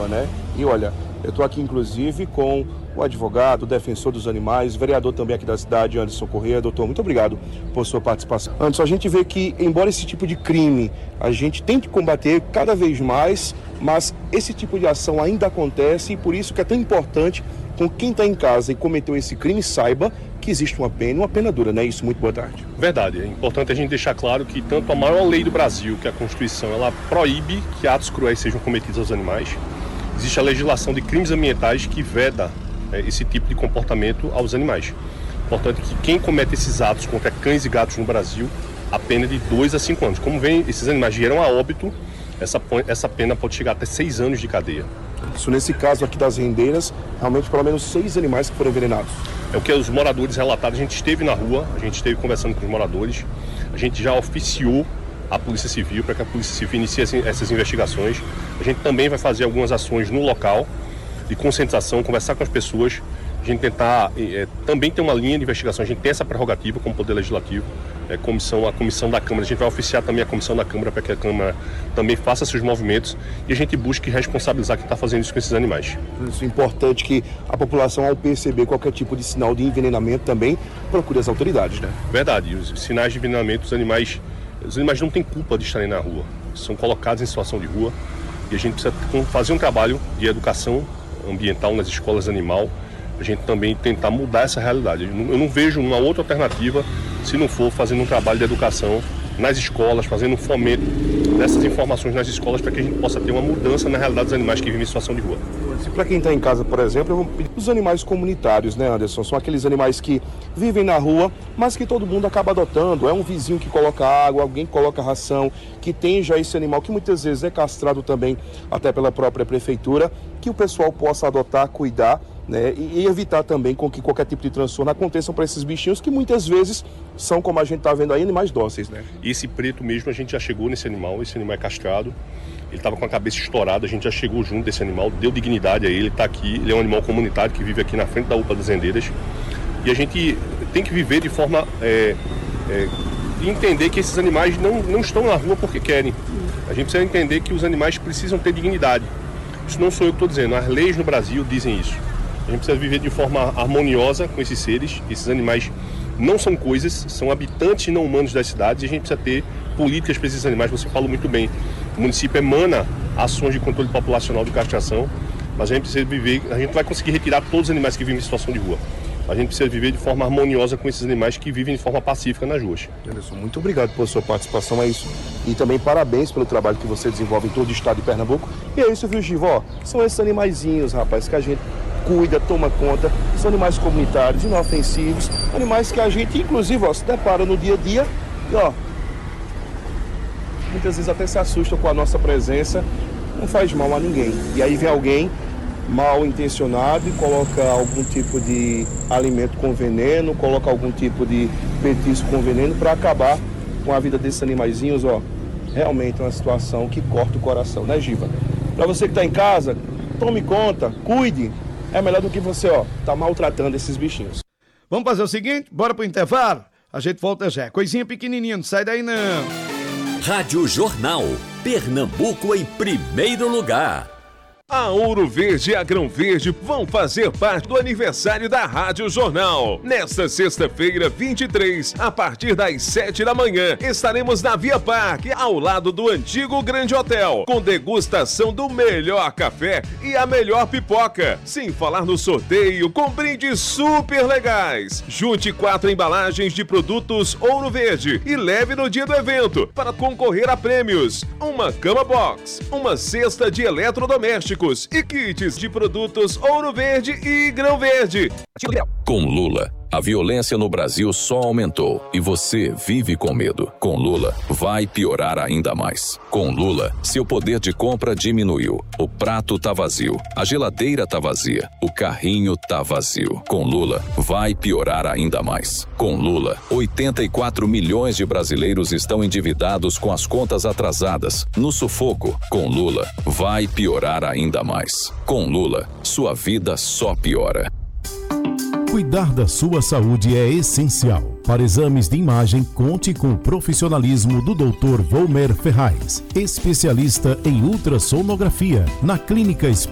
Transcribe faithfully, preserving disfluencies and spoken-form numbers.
rua, né? E olha, eu estou aqui inclusive com o advogado, o defensor dos animais, vereador também aqui da cidade, Anderson Corrêa. Doutor, muito obrigado por sua participação. Anderson, a gente vê que, embora esse tipo de crime a gente tente combater cada vez mais, mas esse tipo de ação ainda acontece, e por isso que é tão importante com quem está em casa e cometeu esse crime saiba que existe uma pena, uma pena dura, né? Isso, muito boa tarde. Verdade, é importante a gente deixar claro que tanto a maior lei do Brasil, que é a Constituição, ela proíbe que atos cruéis sejam cometidos aos animais. Existe a legislação de crimes ambientais que veda é, esse tipo de comportamento aos animais. Importante que quem comete esses atos contra cães e gatos no Brasil, a pena é de dois a cinco anos. Como vem, esses animais vieram a óbito, essa, essa pena pode chegar até seis anos de cadeia. Isso, nesse caso aqui das rendeiras, realmente pelo menos seis animais que foram envenenados. É o que os moradores relataram. A gente esteve na rua, a gente esteve conversando com os moradores, a gente já oficiou a Polícia Civil para que a Polícia Civil inicie essas investigações. A gente também vai fazer algumas ações no local de conscientização, conversar com as pessoas, a gente tentar é, também ter uma linha de investigação. A gente tem essa prerrogativa como Poder Legislativo, é, comissão, a comissão da Câmara. A gente vai oficiar também a comissão da Câmara para que a Câmara também faça seus movimentos e a gente busque responsabilizar quem está fazendo isso com esses animais. Isso é importante que a população, ao perceber qualquer tipo de sinal de envenenamento, também procure as autoridades, né? Verdade. Os sinais de envenenamento, os animais, os animais não têm culpa de estarem na rua. São colocados em situação de rua e a gente precisa fazer um trabalho de educação ambiental nas escolas animal, a gente também tentar mudar essa realidade. Eu não, eu não vejo uma outra alternativa se não for fazendo um trabalho de educação nas escolas, fazendo um fomento dessas informações nas escolas para que a gente possa ter uma mudança na realidade dos animais que vivem em situação de rua. Para quem está em casa, por exemplo, eu vou pedir os animais comunitários, né, Anderson? São aqueles animais que vivem na rua, mas que todo mundo acaba adotando. É um vizinho que coloca água, alguém que coloca ração, que tem já esse animal, que muitas vezes é castrado também, até pela própria prefeitura, que o pessoal possa adotar, cuidar, né, e evitar também com que qualquer tipo de transtorno aconteça para esses bichinhos que muitas vezes são, como a gente está vendo aí, animais dóceis, né? Esse preto mesmo, a gente já chegou nesse animal, esse animal é castrado, ele estava com a cabeça estourada, a gente já chegou junto desse animal, deu dignidade a ele, ele está aqui, ele é um animal comunitário que vive aqui na frente da U P A das Rendeiras e a gente tem que viver de forma, é, é, de entender que esses animais não, não estão na rua porque querem, a gente precisa entender que os animais precisam ter dignidade. Isso não sou eu que estou dizendo, as leis no Brasil dizem isso. A gente precisa viver de forma harmoniosa com esses seres. Esses animais não são coisas, são habitantes não humanos das cidades e a gente precisa ter políticas para esses animais. Você falou muito bem, o município emana ações de controle populacional de castração, mas a gente precisa viver, a gente vai conseguir retirar todos os animais que vivem em situação de rua. A gente precisa viver de forma harmoniosa com esses animais que vivem de forma pacífica nas ruas. Anderson, muito obrigado pela sua participação, é isso. E também parabéns pelo trabalho que você desenvolve em todo o estado de Pernambuco. E é isso, viu, Givo? Ó, são esses animaizinhos, rapaz, que a gente cuida, toma conta. São animais comunitários, inofensivos, animais que a gente, inclusive, ó, se depara no dia a dia e, ó, muitas vezes até se assustam com a nossa presença, não faz mal a ninguém. E aí vem alguém mal intencionado e coloca algum tipo de alimento com veneno, coloca algum tipo de petisco com veneno para acabar com a vida desses animaizinhos, ó. Realmente é uma situação que corta o coração, né, Giva? Para você que está em casa, tome conta, cuide. É melhor do que você, ó, tá maltratando esses bichinhos. Vamos fazer o seguinte, bora pro intervalo? A gente volta já. Coisinha pequenininha, não sai daí não. Rádio Jornal, Pernambuco em primeiro lugar. A Ouro Verde e a Grão Verde vão fazer parte do aniversário da Rádio Jornal. Nesta sexta-feira, vinte e três, a partir das sete da manhã, estaremos na Via Parque, ao lado do antigo Grande Hotel, com degustação do melhor café e a melhor pipoca. Sem falar no sorteio com brindes super legais. Junte quatro embalagens de produtos Ouro Verde e leve no dia do evento para concorrer a prêmios. Uma cama box, uma cesta de eletrodomésticos e kits de produtos Ouro Verde e Grão Verde. Com Lula, a violência no Brasil só aumentou e você vive com medo. Com Lula, vai piorar ainda mais. Com Lula, seu poder de compra diminuiu. O prato tá vazio, a geladeira tá vazia, o carrinho tá vazio. Com Lula, vai piorar ainda mais. Com Lula, oitenta e quatro milhões de brasileiros estão endividados com as contas atrasadas, no sufoco. Com Lula, vai piorar ainda mais. Com Lula, sua vida só piora. Cuidar da sua saúde é essencial. Para exames de imagem, conte com o profissionalismo do doutor Volmer Ferraz, especialista em ultrassonografia, na Clínica